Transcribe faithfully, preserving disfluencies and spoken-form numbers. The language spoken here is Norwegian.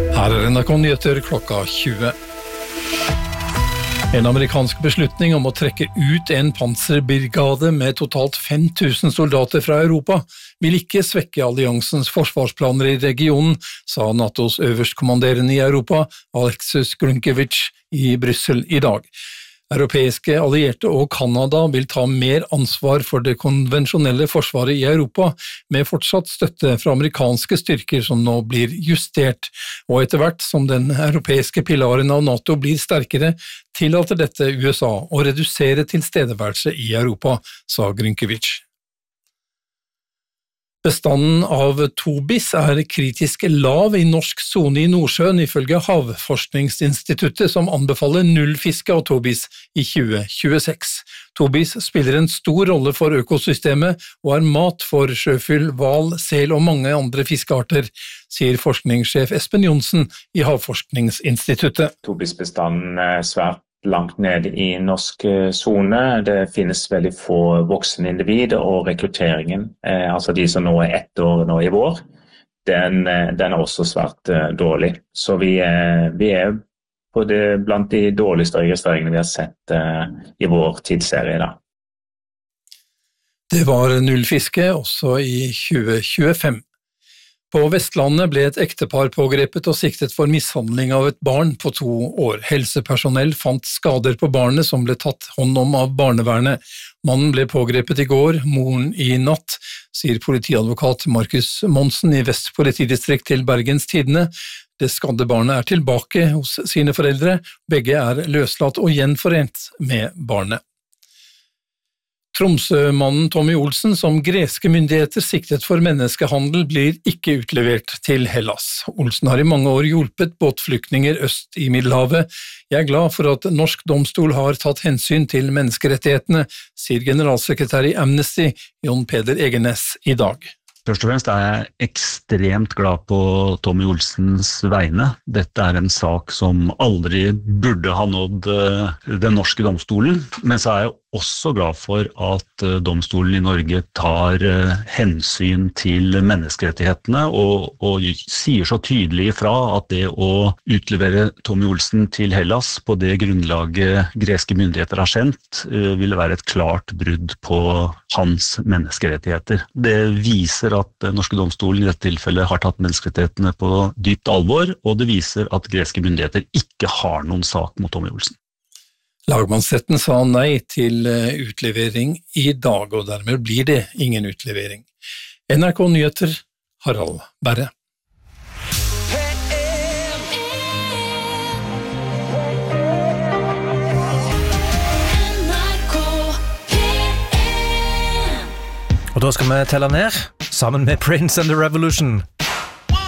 Her er N R K Nyheter klokka tjue. En amerikansk beslutning om å trekke ut en panserbrigade med totalt fem tusen soldater fra Europa vil ikke svekke alliansens forsvarsplaner i regionen, sa NATOs øverstkommanderende i Europa, Alexis Grynkevich, i Brussel i dag. Europeiske allierte og Kanada vil ta mer ansvar for det konvensjonelle forsvaret i Europa, med fortsatt støtte fra amerikanske styrker som nå blir justert, og etter hvert som den europeiske pilaren av NATO blir sterkere, tillater dette U S A å redusere tilstedeværelse i Europa, sa Grynkevich. Bestanden av tobis er kritisk lav i norsk zone i Nordsjøen ifølge Havforskningsinstituttet som anbefaler nullfiske av tobis i tjue tjueseks. Tobis spiller en stor rolle for økosystemet og er mat for sjøfugl, hval, sel og mange andre fiskearter, sier forskningssjef Espen Johnsen i Havforskningsinstituttet. Tobisbestanden er svært langt ned i norsk zone. Det finnes veldig få voksne individ, og rekrutteringen, eh, altså de som nå er ett år nå i vår, den, den er også svært eh, dårlig. Så vi, eh, vi er på det, blant de dårligste registreringene vi har sett eh, i vår tidsserie da. Det var nullfiske også i tjue tjuefem. På Vestlandet ble et ektepar pågrepet og siktet for mishandling av et barn på to år. Helsepersonell fant skader på barnet som ble tatt hånd om av barnevernet. Mannen ble pågrepet i går, moren i natt, sier politiadvokat Markus Monsen i Vest politidistrikt til Bergens Tidende. Det skadde barnet er tilbake hos sine foreldre, begge er løslatt og gjenforent med barnet. Tromsø-mannen Tommy Olsen, som greske myndigheter siktet for menneskehandel, blir ikke utlevert til Hellas. Olsen har i mange år hjulpet båtflyktninger øst i Middelhavet. Jeg er glad for at norsk domstol har tatt hensyn til menneskerettighetene, sier generalsekretær i Amnesty, Jon Peder Egenes, i dag. Først og fremst er jeg ekstremt glad på Tommy Olsens vegne. Dette er en sak som aldri burde ha nådd den norske domstolen, men så er jeg også glad for at domstolen i Norge tar hensyn til menneskerettighetene og, og sier så tydelig ifra at det å utlevere Tommy Olsen til Hellas på det grunnlaget greske myndigheter har sendt, ville være et klart brudd på hans menneskerettigheter. Det viser at den norske domstolen i dette tilfellet har tatt menneskerettighetene på dypt alvor, og det viser at greske myndigheter ikke har noen sak mot Tommy Olsen. Lagmannsretten sa nei til utlevering i dag, og dermed blir det ingen utlevering. N R K Nyheter, Harald Berre. Og da skal vi telle ned, sammen med Prince and the Revolution.